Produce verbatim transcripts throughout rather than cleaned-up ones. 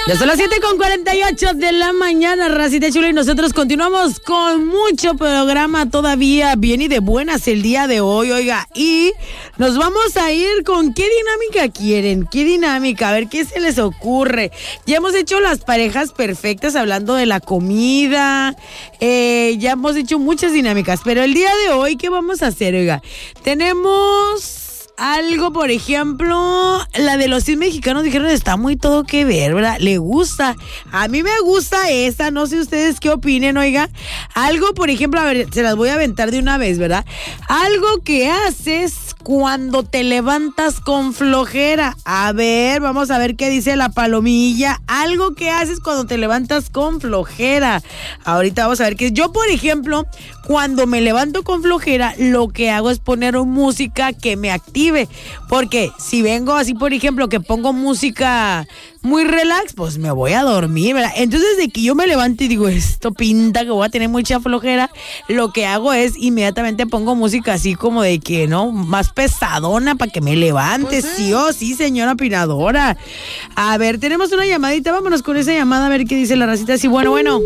Ya son las siete con cuarenta y ocho de la mañana, racita chula, y nosotros continuamos con mucho programa todavía, bien y de buenas el día de hoy, oiga, y nos vamos a ir con qué dinámica quieren, qué dinámica, a ver qué se les ocurre. Ya hemos hecho las parejas perfectas hablando de la comida, eh, ya hemos hecho muchas dinámicas, pero el día de hoy, ¿qué vamos a hacer, oiga? Tenemos algo, por ejemplo, la de los cien mexicanos dijeron está muy todo que ver, ¿verdad? Le gusta. A mí me gusta esta, no sé ustedes qué opinen, oiga. Algo, por ejemplo, a ver, se las voy a aventar de una vez, ¿verdad? Algo que haces cuando te levantas con flojera. A ver, vamos a ver qué dice la palomilla. Algo que haces cuando te levantas con flojera. Ahorita vamos a ver qué. Yo, por ejemplo, cuando me levanto con flojera, lo que hago es poner música que me active. Porque si vengo así, por ejemplo, que pongo música muy relax, pues me voy a dormir, ¿verdad? Entonces, de que yo me levanto y digo, esto pinta que voy a tener mucha flojera, lo que hago es inmediatamente pongo música así como de que, ¿no? Más pesadona para que me levante, pues sí o sí, señora opinadora. A ver, tenemos una llamadita, vámonos con esa llamada a ver qué dice la racita. Así, bueno, bueno.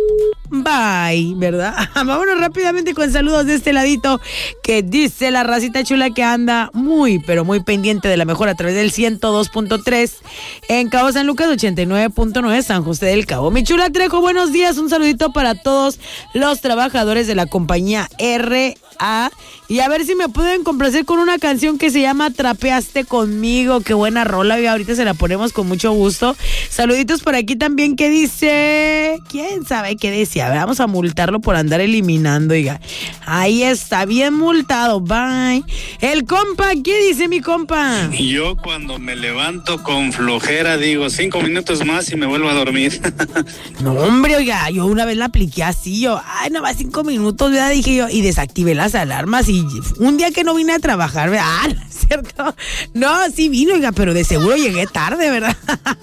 Bye, ¿verdad? Vámonos rápidamente con saludos de este ladito que dice la racita chula que anda muy, pero muy pendiente de la mejor a través del ciento dos punto tres en Cabo San Lucas, ochenta y nueve punto nueve San José del Cabo. Mi chula Trejo, buenos días, un saludito para todos los trabajadores de la compañía R A y a ver si me pueden complacer con una canción que se llama Trapeaste Conmigo. Qué buena rola, y ahorita se la ponemos con mucho gusto. Saluditos por aquí también que dice, quién sabe qué decía. A ver, vamos a multarlo por andar eliminando, oiga. Ahí está, bien multado, bye. El compa, ¿qué dice mi compa? Yo cuando me levanto con flojera digo cinco minutos más y me vuelvo a dormir. No, hombre, oiga, yo una vez la apliqué así, yo, ay, no más cinco minutos, ¿verdad? Dije yo, y desactivé las alarmas y un día que no vine a trabajar, ¿verdad? Ah, ¿no es cierto? No, sí vino, oiga, pero de seguro llegué tarde, ¿verdad?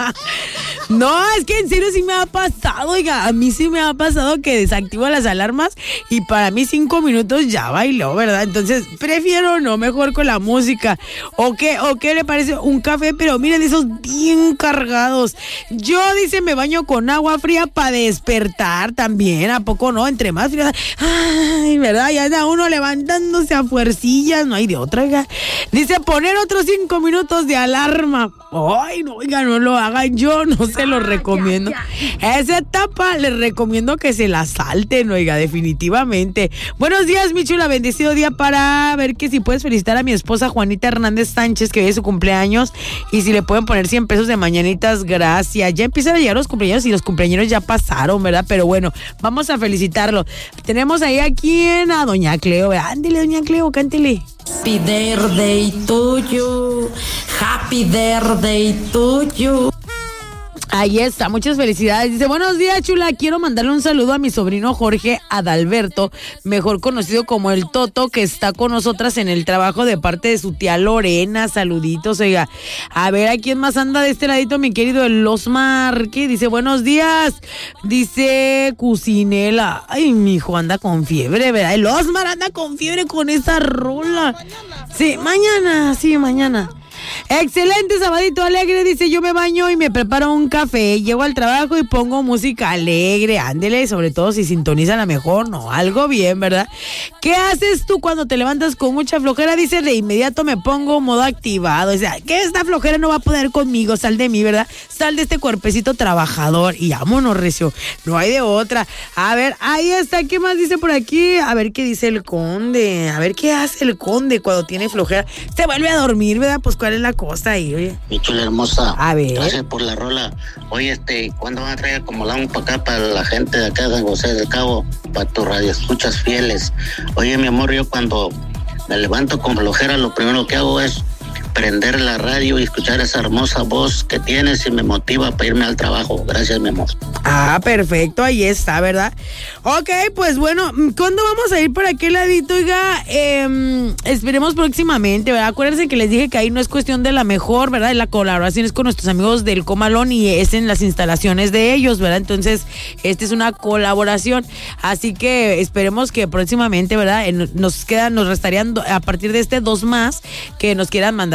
No, es que en serio sí me ha pasado, oiga, a mí sí me ha pasado que desactivo las alarmas y para mí cinco minutos ya bailó, ¿verdad? Entonces prefiero no, mejor con la música. ¿O qué, o qué le parece? Un café, pero miren esos bien cargados. Yo, dice, me baño con agua fría para despertar también, ¿a poco no? Entre más fría, ay, ¿verdad? Ya anda uno levantándose a fuercillas, no hay de otra, oiga. Dice, poner otros cinco minutos de alarma. Ay, no, oiga, no lo hagan, yo no se lo recomiendo. Esa etapa les recomiendo que se la salten, oiga, definitivamente. Buenos días, mi chula, bendecido día para ver que si puedes felicitar a mi esposa Juanita Hernández Sánchez, que hoy es su cumpleaños, y si le pueden poner cien pesos de mañanitas, gracias. Ya empiezan a llegar los cumpleaños y los cumpleaños ya pasaron, ¿verdad? Pero bueno, vamos a felicitarlo. Tenemos ahí a quien, a doña Cleo, ¿verdad? Ándele, doña Cleo, cántele. Happy birthday to you, happy birthday to you. Ahí está, muchas felicidades. Dice, buenos días, chula, quiero mandarle un saludo a mi sobrino Jorge Adalberto, mejor conocido como el Toto, que está con nosotras en el trabajo de parte de su tía Lorena. Saluditos, oiga. A ver, ¿a quién más anda de este ladito, mi querido el Osmar? ¿Qué? Dice, buenos días. Dice, Cucinela. Ay, mi hijo anda con fiebre, ¿verdad? El Osmar anda con fiebre con esa rola. Sí, mañana, sí, mañana. Excelente, sabadito alegre, dice, yo me baño y me preparo un café, llego al trabajo y pongo música alegre, ándele, sobre todo si sintoniza la mejor, no, algo bien, ¿verdad? ¿Qué haces tú cuando te levantas con mucha flojera? Dice, de inmediato me pongo modo activado, o sea, que esta flojera no va a poder conmigo, sal de mí, ¿verdad? Sal de este cuerpecito trabajador y vámonos, recio, no hay de otra. A ver, ahí está, ¿qué más dice por aquí? A ver qué dice el conde, a ver qué hace el conde cuando tiene flojera. Se vuelve a dormir, ¿verdad? Pues cuál es la cosa ahí, oye. Mi chula hermosa. A ver. Gracias por la rola. Oye, este, ¿cuándo van a traer como la un para acá para la gente de acá de San José del Cabo? Para tu radio escuchas fieles. Oye, mi amor, yo cuando me levanto con flojera, lo primero que hago es prender la radio y escuchar esa hermosa voz que tienes y me motiva para irme al trabajo. Gracias, mi amor. Ah, perfecto, ahí está, ¿verdad? Ok, pues bueno, ¿cuándo vamos a ir por aquel ladito? Oiga, eh, esperemos próximamente, ¿verdad? Acuérdense que les dije que ahí no es cuestión de la mejor, ¿verdad? La colaboración es con nuestros amigos del Comalón y es en las instalaciones de ellos, ¿verdad? Entonces, esta es una colaboración, así que esperemos que próximamente, ¿verdad? Nos quedan, nos restarían a partir de este dos más que nos quieran mandar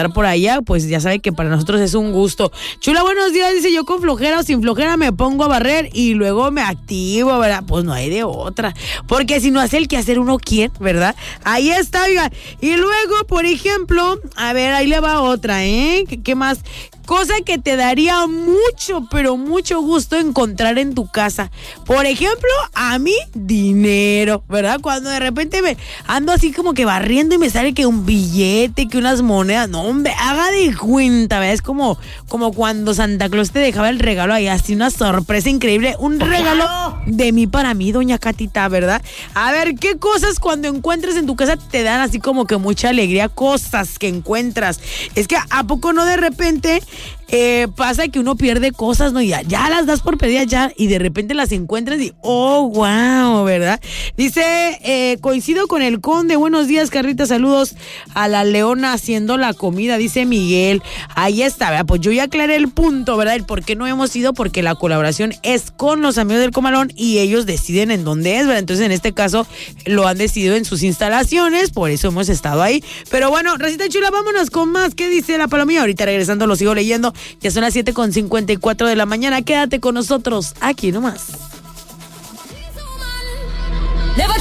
andar por allá, pues ya sabe que para nosotros es un gusto. Chula, buenos días, dice, yo con flojera o sin flojera me pongo a barrer y luego me activo, ¿verdad? Pues no hay de otra, porque si no hace el que hacer uno, ¿quién? ¿Verdad? Ahí está, oiga. Y luego, por ejemplo, a ver, ahí le va otra, ¿eh? ¿Qué, qué más? Cosa que te daría mucho, pero mucho gusto encontrar en tu casa. Por ejemplo, a mí, dinero, ¿verdad? Cuando de repente me ando así como que barriendo y me sale que un billete, que unas monedas. No, hombre, haga de cuenta, ¿verdad? Es como, como cuando Santa Claus te dejaba el regalo ahí, así una sorpresa increíble. Un regalo de mí para mí, doña Catita, ¿verdad? A ver, ¿qué cosas cuando encuentres en tu casa te dan así como que mucha alegría? Cosas que encuentras. Es que ¿a poco no de repente... Eh, pasa que uno pierde cosas, ¿no? Ya, ya las das por perdidas ya y de repente las encuentras y ¡oh, wow! ¿Verdad? Dice, eh, coincido con el conde. Buenos días, Carlita. Saludos a la Leona haciendo la comida, dice Miguel. Ahí está, ¿verdad? Pues yo ya aclaré el punto, ¿verdad? El por qué no hemos ido, porque la colaboración es con los amigos del Comalón y ellos deciden en dónde es, ¿verdad? Entonces, en este caso, lo han decidido en sus instalaciones, por eso hemos estado ahí. Pero bueno, Racita Chula, vámonos con más. ¿Qué dice la palomilla? Ahorita regresando lo sigo leyendo. Ya son las siete con cincuenta y cuatro de la mañana. Quédate con nosotros aquí nomás.